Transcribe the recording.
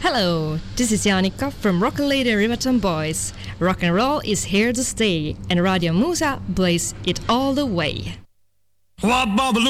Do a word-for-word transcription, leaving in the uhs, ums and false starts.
Hello, this is Janika from Rock and Lady Riverton Boys. Rock and roll is here to stay, and Radio Musa plays it all the way.